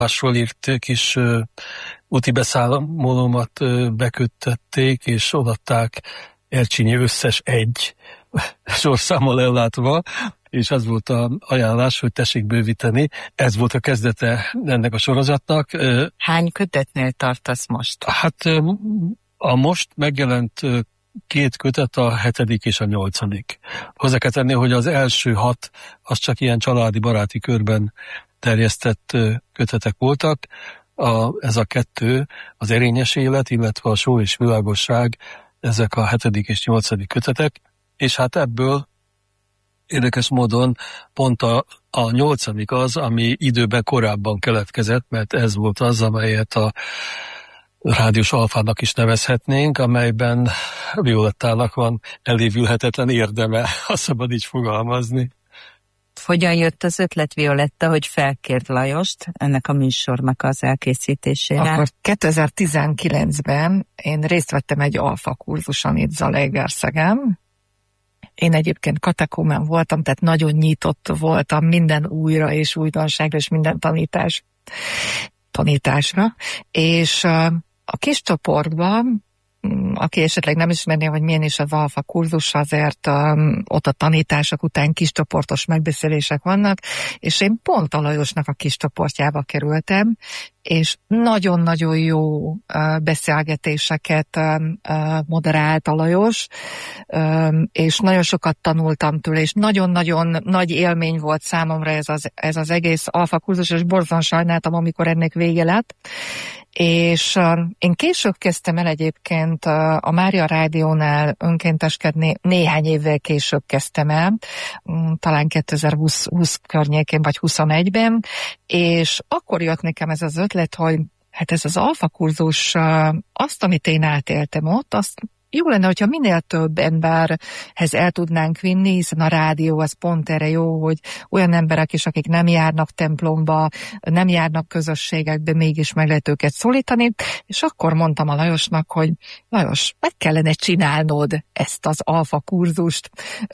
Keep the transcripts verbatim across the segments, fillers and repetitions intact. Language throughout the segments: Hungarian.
másról írt kis uh, úti beszámolómat uh, beköttették, és odaadták Ercsényi összes egy sorszámmal ellátva, és az volt az ajánlás, hogy tessék bővíteni. Ez volt a kezdete ennek a sorozatnak. Hány kötetnél tartasz most? Hát a most megjelent két kötet, a hetedik és a nyolcadik. Hozzá kell tenni, hogy az első hat, az csak ilyen családi, baráti körben terjesztett kötetek voltak. A, ez a kettő, az Erényes élet, illetve a Só és világosság, ezek a hetedik és nyolcadik kötetek, és hát ebből érdekes módon pont a, a nyolcadik az, ami időben korábban keletkezett, mert ez volt az, amelyet a rádiós alfának is nevezhetnénk, amelyben Violettának van elévülhetetlen érdeme, ha szabad így fogalmazni. Hogyan jött az ötlet, Violetta, hogy felkért Lajost ennek a műsornak az elkészítésére? Akkor kétezer-tizenkilencben én részt vettem egy alfa kurzuson itt Zalaegerszegen. Én egyébként katekumen voltam, tehát nagyon nyitott voltam minden újra és újdonságra, és minden tanítás, tanításra. És a kis csoportban, aki esetleg nem ismerné, hogy milyen is az alfa kurzus, azért um, ott a tanítások után kis csoportos megbeszélések vannak, és én pont a Lajosnak a kis csoportjába kerültem, és nagyon-nagyon jó uh, beszélgetéseket um, uh, moderált a Lajos, um, és nagyon sokat tanultam tőle, és nagyon-nagyon nagy élmény volt számomra ez az, ez az egész alfa kurzus, és borzan sajnáltam, amikor ennek vége lett. És uh, én később kezdtem el egyébként uh, a Mária Rádiónál önkénteskedni, néhány évvel később kezdtem el, um, talán kétezer-húsz környékén, vagy huszonegyben, és akkor jött nekem ez az ötlet, hogy hát ez az alfa kurzus, uh, azt, amit én átéltem ott, azt jó lenne, hogyha minél több emberhez el tudnánk vinni, hiszen a rádió az pont erre jó, hogy olyan emberek is, akik nem járnak templomba, nem járnak közösségekbe, mégis meg lehet őket szólítani, és akkor mondtam a Lajosnak, hogy Lajos, meg kellene csinálnod ezt az alfa kurzust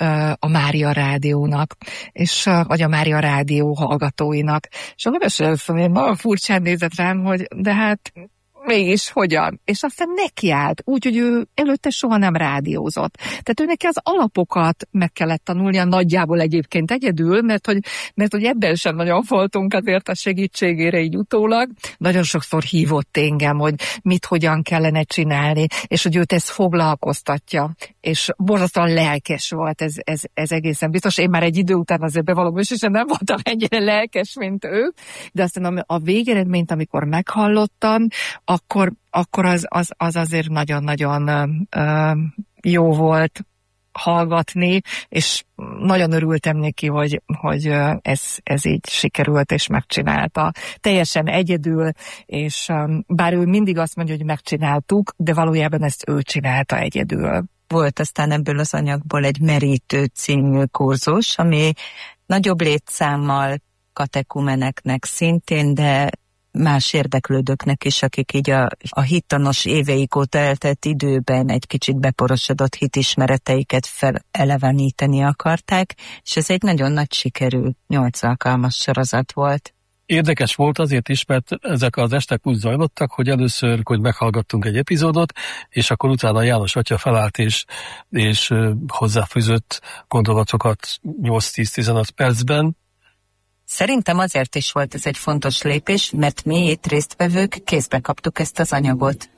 a Mária Rádiónak, és vagy a Mária Rádió hallgatóinak. És a Lajos először nagyon furcsán nézett rám, hogy de hát mégis hogyan? És aztán nekiállt, úgyhogy ő előtte soha nem rádiózott. Tehát ő neki az alapokat meg kellett tanulnia, nagyjából egyébként egyedül, mert hogy, mert hogy ebben sem nagyon voltunk azért a segítségére így utólag. Nagyon sokszor hívott engem, hogy mit hogyan kellene csinálni, és hogy őt ez foglalkoztatja. És borzasztóan lelkes volt ez, ez, ez egészen biztos. Én már egy idő után azért bevallom, és sem nem voltam ennyire lelkes, mint ő, de aztán a végeredményt, amikor meghallottam, akkor, akkor az, az, az azért nagyon-nagyon ö, jó volt hallgatni, és nagyon örültem neki, hogy, hogy ez, ez így sikerült, és megcsinálta. Teljesen egyedül, és bár ő mindig azt mondja, hogy megcsináltuk, de valójában ezt ő csinálta egyedül. Volt aztán ebből az anyagból egy merítő című kurzus, ami nagyobb létszámmal katekumeneknek szintén, de más érdeklődőknek is, akik így a, a hittanos éveik óta eltelt időben egy kicsit beporosodott hitismereteiket feleleveníteni akarták, és ez egy nagyon nagy sikerű, nyolc alkalmas sorozat volt. Érdekes volt azért is, mert ezek az estek úgy zajlottak, hogy először, hogy meghallgattunk egy epizódot, és akkor utána János atya felállt és, és hozzáfűzött gondolatokat nyolc-tíz-tizenöt percben. Szerintem azért is volt ez egy fontos lépés, mert mi itt résztvevők kézbe kaptuk ezt az anyagot.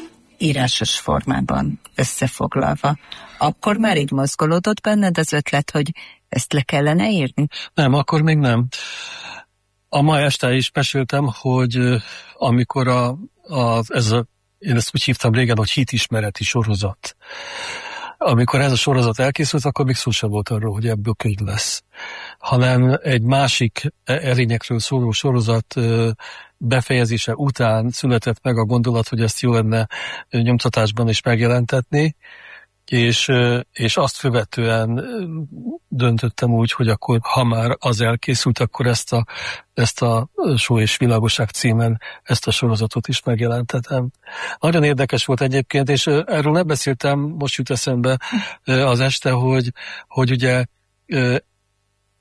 Írásos formában összefoglalva. Akkor már így mozgolódott benned az ötlet, hogy ezt le kellene írni? Nem, akkor még nem. A ma este is meséltem, hogy amikor a, a, ez a, én ezt úgy hívtam régen, hogy hitismereti sorozat. Amikor ez a sorozat elkészült, akkor még szó sem volt arról, hogy ebből könyv lesz. Hanem egy másik erényekről szóló sorozat befejezése után született meg a gondolat, hogy ezt jó lenne nyomtatásban is megjelentetni, és, és azt követően döntöttem úgy, hogy akkor, ha már az elkészült, akkor ezt a, ezt a Só és világosság címen ezt a sorozatot is megjelentetem. Nagyon érdekes volt egyébként, és erről nem beszéltem, most jut eszembe az este, hogy, hogy ugye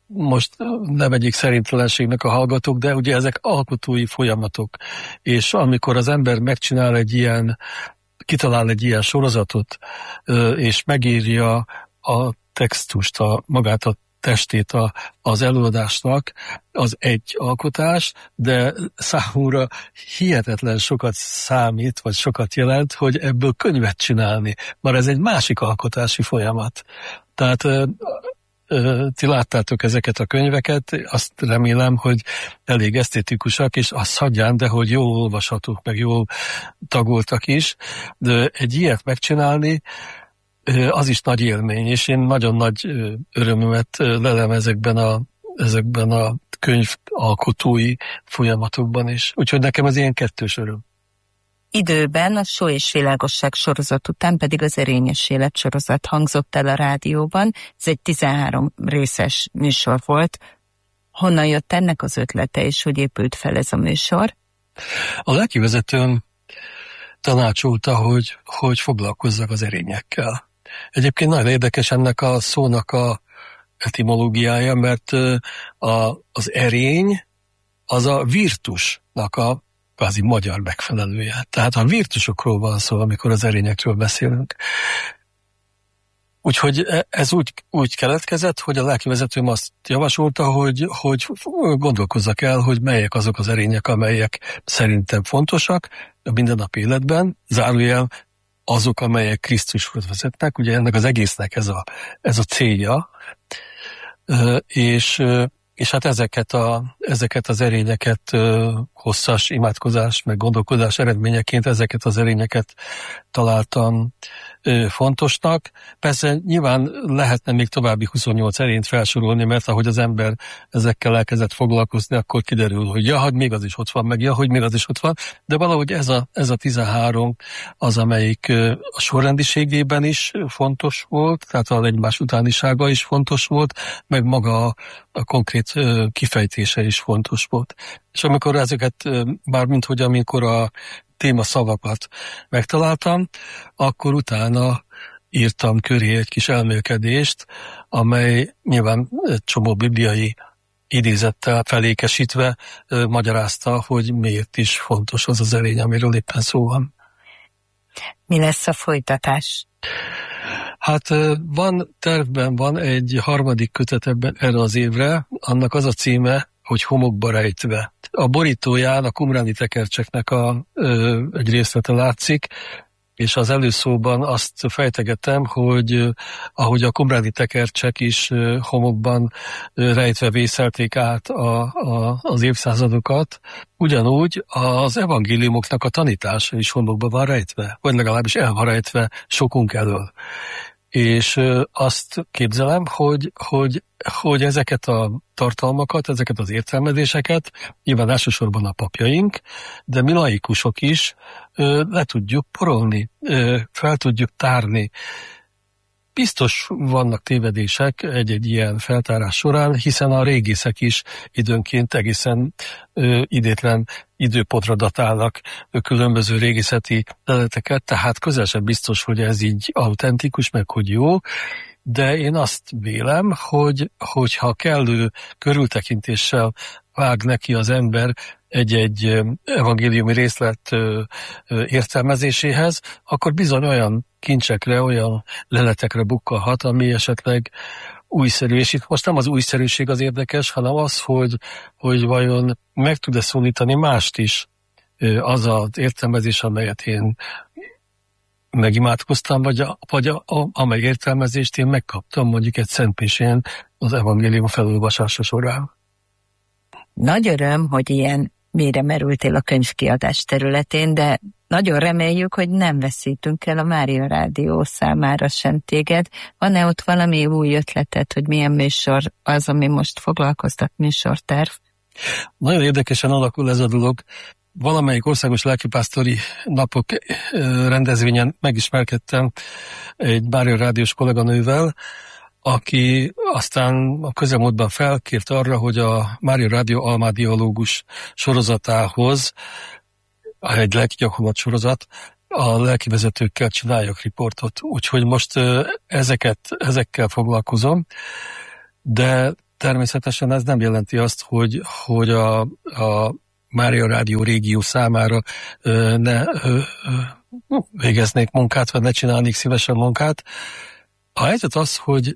most ne vegyék szerintelenségnek a hallgatók, de ugye ezek alkotói folyamatok, és amikor az ember megcsinál egy ilyen, kitalál egy ilyen sorozatot, és megírja a textust, a, magát a testét a, az előadásnak, az egy alkotás, de számomra hihetetlen sokat számít, vagy sokat jelent, hogy ebből könyvet csinálni, mert ez egy másik alkotási folyamat. Tehát ti láttátok ezeket a könyveket, azt remélem, hogy elég esztétikusak, és azt hagyján, de hogy jól olvashatók, meg jól tagoltak is. De egy ilyet megcsinálni, az is nagy élmény, és én nagyon nagy örömömet lelem ezekben a, ezekben a könyvalkotói folyamatokban is. Úgyhogy nekem ez ilyen kettős öröm. Időben a Só és Világosság sorozat után pedig az Erényes Élet sorozat hangzott el a rádióban. Ez egy tizenhárom részes műsor volt. Honnan jött ennek az ötlete, és hogy épült fel ez a műsor? A lelkivezetőm tanácsolta, hogy, hogy foglalkozzak az erényekkel. Egyébként nagyon érdekes ennek a szónak a etimológiája, mert a, az erény az a virtusnak a kvázi magyar megfelelője. Tehát a virtusokról van szó, amikor az erényekről beszélünk. Úgyhogy ez úgy, úgy keletkezett, hogy a lelkivezetőm azt javasolta, hogy, hogy gondolkozzak el, hogy melyek azok az erények, amelyek szerintem fontosak a mindennapi életben, zárójel azok, amelyek Krisztushoz vezetnek. Ugye ennek az egésznek ez a, ez a célja, és, és hát ezeket, a, ezeket az erényeket hosszas imádkozás, meg gondolkodás eredményeként ezeket az erényeket találtam fontosnak. Persze nyilván lehetne még további huszonnyolc erényt felsorolni, mert ahogy az ember ezekkel elkezdett foglalkozni, akkor kiderül, hogy ja, hogy még az is ott van, meg ja, hogy még az is ott van, de valahogy ez a, ez a tizenhárom az, amelyik a sorrendiségében is fontos volt, tehát az egymás utánisága is fontos volt, meg maga a, a konkrét kifejtése is fontos volt. És amikor ezeket, bármint hogy amikor a téma szavakat megtaláltam, akkor utána írtam köré egy kis elmélkedést, amely nyilván egy csomó bibliai idézettel felékesítve magyarázta, hogy miért is fontos az az erény, amiről éppen szó van. Mi lesz a folytatás? Hát van, tervben van egy harmadik kötet ebben erre az évre, annak az a címe, hogy Homokba rejtve. A borítóján a qumráni tekercseknek a, ö, egy részlete látszik, és az előszóban azt fejtegetem, hogy ahogy a qumráni tekercsek is homokban rejtve vészelték át a, a, az évszázadokat, ugyanúgy az evangéliumoknak a tanítása is homokban van rejtve, vagy legalábbis el van rejtve sokunk elől. És azt képzelem, hogy, hogy, hogy ezeket a tartalmakat, ezeket az értelmezéseket, nyilván elsősorban a papjaink, de mi laikusok is le tudjuk porolni, fel tudjuk tárni. Biztos vannak tévedések egy-egy ilyen feltárás során, hiszen a régészek is időnként egészen ö, idétlen időpontra datálnak különböző régészeti leleteket, tehát közel sem biztos, hogy ez így autentikus, meg hogy jó, de én azt vélem, hogy hogyha kellő körültekintéssel vág neki az ember egy-egy evangéliumi részlet értelmezéséhez, akkor bizony olyan kincsekre, olyan leletekre bukkalhat, ami esetleg újszerű. És itt most nem az újszerűség az érdekes, hanem az, hogy, hogy vajon meg tud-e szólítani mást is az az értelmezés, amelyet én megimádkoztam, vagy, a, vagy a, a, amely értelmezést én megkaptam mondjuk egy szentmisén az evangélium felolvasása során. Nagy öröm, hogy ilyen mélyre merültél a könyvkiadás területén, de nagyon reméljük, hogy nem veszítünk el a Mária Rádió számára sem téged. Van-e ott valami új ötleted, hogy milyen műsor az, ami most foglalkoztat, műsorterv? Nagyon érdekesen alakul ez a dolog. Valamelyik országos lelkipásztori napok rendezvényen megismerkedtem egy Mária Rádiós kolléganővel, aki aztán a közelmúltban felkért arra, hogy a Mária Rádió almádiológus sorozatához, egy lelkigyakorlat sorozat, a lelkivezetőkkel csináljak riportot. Úgyhogy most ezeket, ezekkel foglalkozom, de természetesen ez nem jelenti azt, hogy, hogy a, a Mária Rádió régió számára ö, ne ö, ö, végeznék munkát, vagy ne csinálnék szívesen munkát. A helyzet az, hogy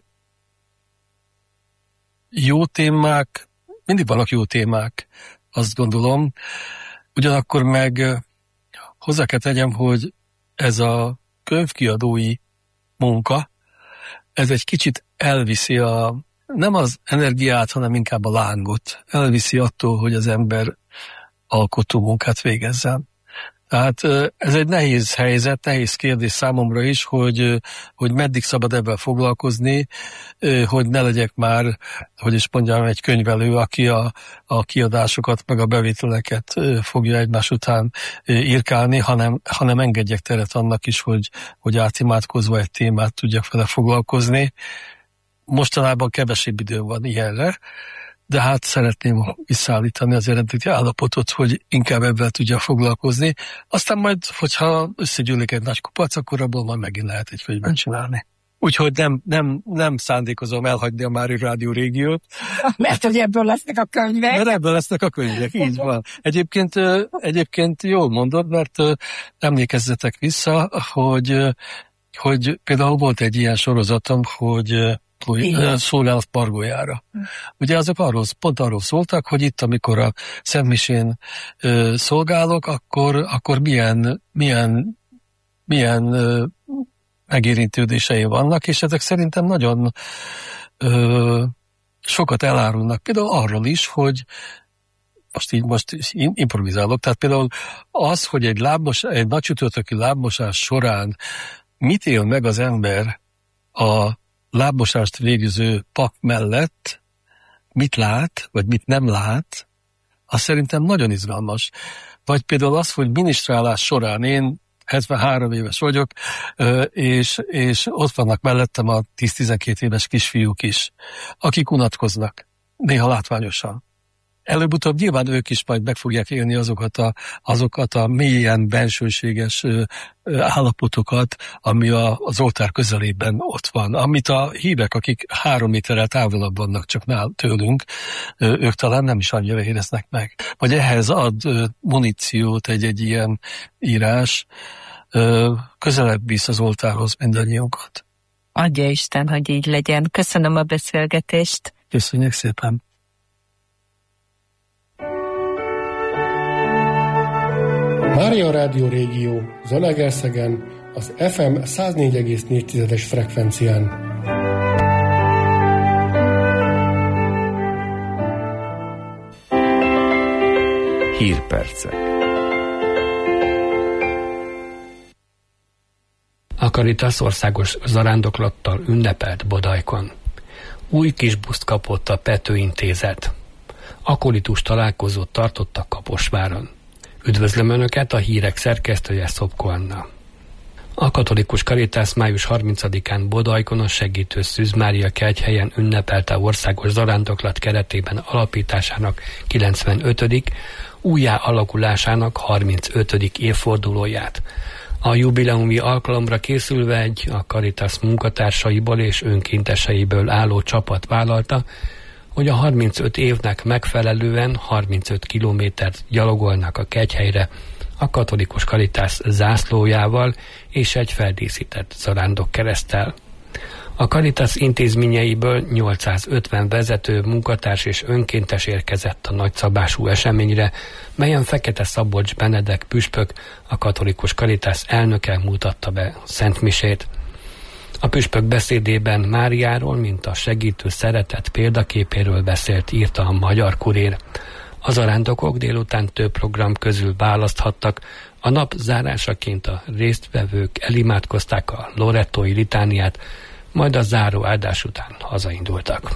jó témák, mindig vannak jó témák, azt gondolom. Ugyanakkor meg hozzá kell tegyem, hogy ez a könyvkiadói munka, ez egy kicsit elviszi a, nem az energiát, hanem inkább a lángot. Elviszi attól, hogy az ember alkotó munkát végezzen. Tehát ez egy nehéz helyzet, nehéz kérdés számomra is, hogy, hogy meddig szabad ebben foglalkozni, hogy ne legyek már, hogy is mondjam, egy könyvelő, aki a, a kiadásokat, meg a bevételeket fogja egymás után írkálni, hanem, hanem engedjek teret annak is, hogy, hogy átimádkozva egy témát tudjak vele foglalkozni. Mostanában kevesebb idő van ilyenre, de hát szeretném visszaállítani az eredeti állapotot, hogy inkább ebben tudja foglalkozni. Aztán majd, hogyha összegyűlik egy nagy kupac, akkor abból majd megint lehet egy könyvet csinálni. Úgyhogy nem, nem, nem szándékozom elhagyni a Mária Rádió régiót. Mert hogy ebből lesznek a könyvek. Mert ebből lesznek a könyvek, így van. Egyébként, egyébként jól mondod, mert emlékezzetek vissza, hogy, hogy például volt egy ilyen sorozatom, hogy Szolgálat Pargójára. Ugye azok arról, pont arról szóltak, hogy itt, amikor a Szentmisén ö, szolgálok, akkor, akkor milyen, milyen, milyen ö, megérintődései vannak, és ezek szerintem nagyon ö, sokat elárulnak. Például arról is, hogy most így most improvizálok, tehát például az, hogy egy, lábmos, egy nagy csütörtöki lábmosás során mit él meg az ember a lábmosást végző pap mellett, mit lát, vagy mit nem lát, az szerintem nagyon izgalmas. Vagy például az, hogy minisztrálás során én hetvenhárom éves vagyok, és, és ott vannak mellettem a tíz-tizenkét éves kisfiúk is, akik unatkoznak, néha látványosan. Előbb-utóbb nyilván ők is majd meg fogják élni azokat a, azokat a mélyen bensőséges állapotokat, ami a, az oltár közelében ott van. Amit a hívek, akik három méterrel távolabb vannak csak nál tőlünk, ők talán nem is annyira éreznek meg. Vagy ehhez ad muníciót egy-egy ilyen írás, közelebb visz az oltárhoz mindannyiunkat. Adja Isten, hogy így legyen. Köszönöm a beszélgetést. Köszönjük szépen. Mária Rádió régió Zalaegerszegen az ef em száz négy egész négy frekvencián. Hírpercek. A Caritas országos zarándoklattal ünnepelt Bodajkon. Új kis buszt kapott a Pető Intézet. Akolitus találkozót tartottak Kaposváron. Üdvözlöm Önöket, a hírek szerkesztője Szopko Anna. A katolikus Caritas május harmincadikán Bodajkon a Segítő Szűz Mária kegyhelyen ünnepelte országos zarándoklat keretében alapításának kilencvenötödik újjá alakulásának harmincötödik évfordulóját. A jubileumi alkalomra készülve egy a Caritas munkatársaiból és önkénteseiből álló csapat vállalta, hogy a harmincöt évnek megfelelően harmincöt kilométert gyalogolnak a kegyhelyre a katolikus Caritas zászlójával és egy feldíszített zarándokkereszttel. A Caritas intézményeiből nyolcszázötven vezető, munkatárs és önkéntes érkezett a nagyszabású eseményre, melyen Fekete Szabolcs Benedek püspök, a katolikus Caritas elnöke mutatta be szentmisét. A püspök beszédében Máriáról, mint a segítő szeretet példaképéről beszélt, írta a Magyar Kurér. A zarándokok délután több program közül választhattak. A nap zárásaként a résztvevők elimádkozták a lorettói litániát, majd a záró áldás után hazaindultak.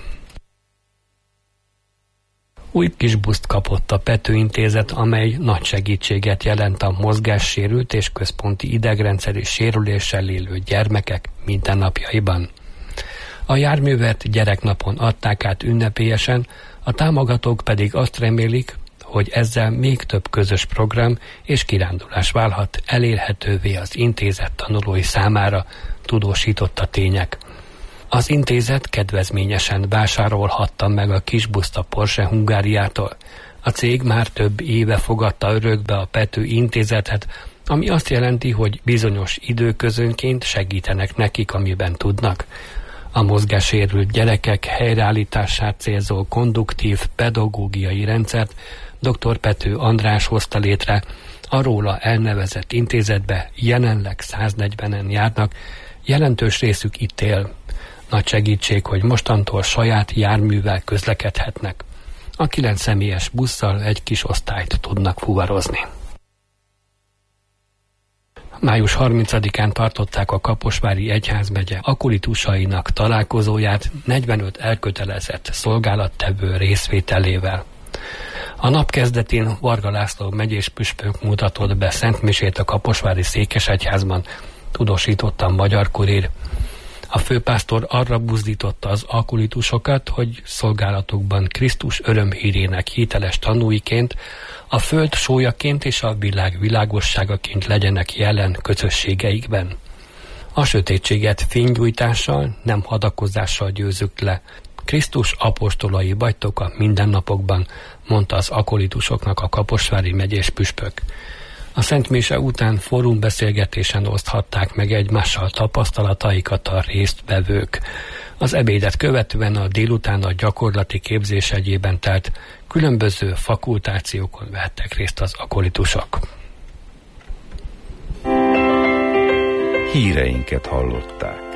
Új kis buszt kapott a Pető Intézet, amely nagy segítséget jelent a mozgássérült és központi idegrendszeri sérüléssel élő gyermekek mindennapjaiban. A járművet gyereknapon adták át ünnepélyesen, a támogatók pedig azt remélik, hogy ezzel még több közös program és kirándulás válhat elérhetővé az intézet tanulói számára, tudósított a Tények. Az intézet kedvezményesen vásárolhatta meg a Kisbuszta Porsche Hungáriától. A cég már több éve fogadta örökbe a Pető intézetet, ami azt jelenti, hogy bizonyos időközönként segítenek nekik, amiben tudnak. A mozgássérült gyerekek helyreállítását célzó konduktív pedagógiai rendszert dr. Pető András hozta létre, a róla elnevezett intézetbe jelenleg száznegyvenen járnak, jelentős részük itt él. Nagy segítség, hogy mostantól saját járművel közlekedhetnek. A kilenc személyes busszal egy kis osztályt tudnak fuvarozni. május harmincadikán tartották a Kaposvári Egyházmegye akolitusainak találkozóját negyvenöt elkötelezett szolgálattevő részvételével. A nap kezdetén Varga László megyés püspök mutatott be szentmisét a Kaposvári Székesegyházban, tudósította a Magyar Kurír. A főpásztor arra buzdította az akolitusokat, hogy szolgálatukban Krisztus örömhírének hiteles tanúiként, a föld sójaként és a világ világosságaként legyenek jelen közösségeikben. A sötétséget fénygyújtással, nem hadakozással győzük le. Krisztus apostolai vagytok a mindennapokban, mondta az akolitusoknak a Kaposvári megyés püspök. A Szent Mise után fórumbeszélgetésen oszthatták meg egymással tapasztalataikat a résztvevők. Az ebédet követően a délután a gyakorlati képzés egyében telt különböző fakultációkon vettek részt az akolitusok. Híreinket hallották.